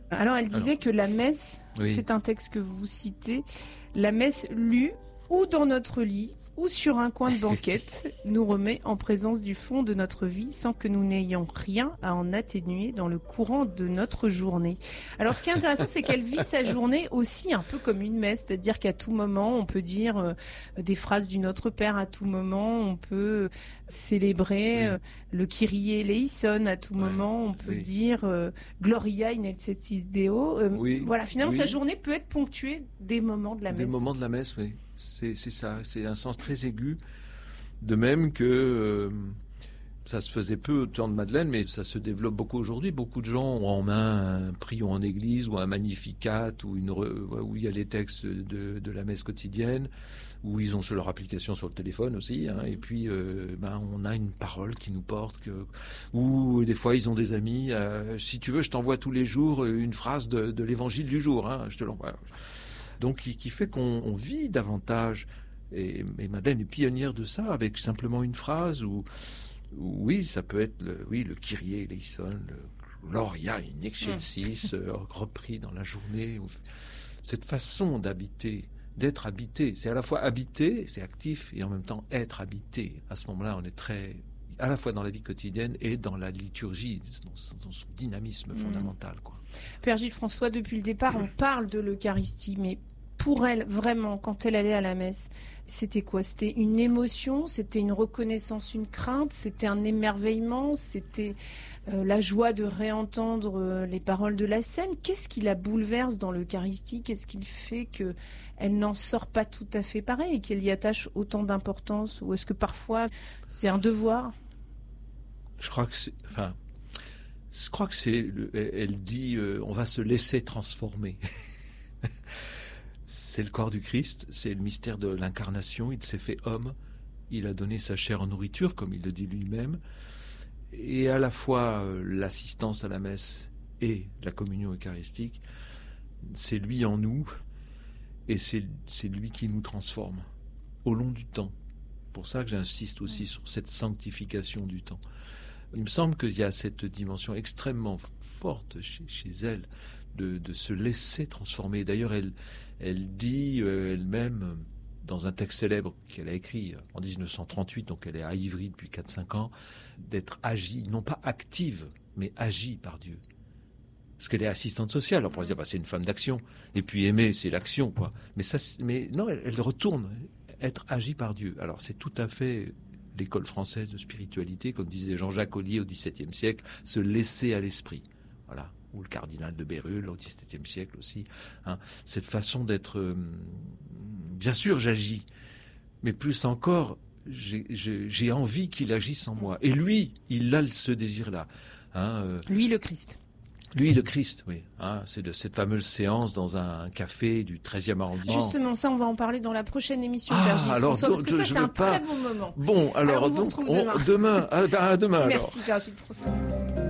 Alors, elle disait que la messe, oui. C'est un texte que vous citez, la messe lue ou dans notre lit ou sur un coin de banquette nous remet en présence du fond de notre vie sans que nous n'ayons rien à en atténuer dans le courant de notre journée. Alors ce qui est intéressant, c'est qu'elle vit sa journée aussi un peu comme une messe, c'est-à-dire qu'à tout moment on peut dire des phrases du Notre Père, à tout moment on peut célébrer le Kyrie eleison, à tout moment on peut dire Gloria in excelsis Deo. Voilà, finalement sa journée peut être ponctuée des moments de la messe. Des moments de la messe, oui. C'est ça, c'est un sens très aigu. De même que ça se faisait peu au temps de Madeleine, mais ça se développe beaucoup aujourd'hui. Beaucoup de gens ont en main un prion en église ou un magnificat où il y a les textes de la messe quotidienne, où ils ont sur leur application sur le téléphone aussi. Et puis on a une parole qui nous porte. Ou des fois ils ont des amis. Si tu veux, je t'envoie tous les jours une phrase de l'évangile du jour. Je te l'envoie. Donc qui fait qu'on vit davantage, et Madeleine est pionnière de ça, avec simplement une phrase, ou oui, ça peut être le Kyrie eleison, le Gloria in excelsis, repris dans la journée. Cette façon d'habiter, d'être habité, c'est à la fois habiter, c'est actif, et en même temps être habité. À ce moment-là, on est très, à la fois dans la vie quotidienne et dans la liturgie, dans son dynamisme fondamental, quoi. Père Gilles François, depuis le départ, on parle de l'Eucharistie, mais pour elle, vraiment, quand elle allait à la messe, c'était quoi? C'était une émotion, c'était une reconnaissance, une crainte, c'était un émerveillement, c'était la joie de réentendre les paroles de la scène. Qu'est-ce qui la bouleverse dans l'Eucharistie? Qu'est-ce qui fait qu'elle n'en sort pas tout à fait pareil et qu'elle y attache autant d'importance? Ou est-ce que parfois c'est un devoir? Je crois que elle dit, on va se laisser transformer. C'est le corps du Christ, c'est le mystère de l'incarnation. Il s'est fait homme, il a donné sa chair en nourriture, comme il le dit lui-même. Et à la fois l'assistance à la messe et la communion eucharistique, c'est lui en nous, et c'est lui qui nous transforme au long du temps. C'est pour ça que j'insiste aussi sur cette sanctification du temps. Il me semble qu'il y a cette dimension extrêmement forte chez elle de se laisser transformer. D'ailleurs, elle dit elle-même, dans un texte célèbre qu'elle a écrit en 1938, donc elle est à Ivry depuis 4-5 ans, d'être agie, non pas active, mais agie par Dieu. Parce qu'elle est assistante sociale. Alors on pourrait dire, c'est une femme d'action. Et puis aimer, c'est l'action, quoi. Mais non, elle retourne être agie par Dieu. Alors c'est tout à fait l'école française de spiritualité, comme disait Jean-Jacques Ollier au XVIIe siècle, se laisser à l'esprit. Voilà. Ou le cardinal de Bérulle au XVIIe siècle aussi. Cette façon d'être... bien sûr, j'agis. Mais plus encore, j'ai envie qu'il agisse en moi. Et lui, il a ce désir-là. Lui, le Christ. Lui, le Christ, oui. C'est de cette fameuse séance dans un café du 13e arrondissement. Justement, ça, on va en parler dans la prochaine émission, Père Gilles François, parce que ça, c'est un très bon moment. Bon, alors on vous retrouve demain. Demain. Demain, Merci, Père Gilles François.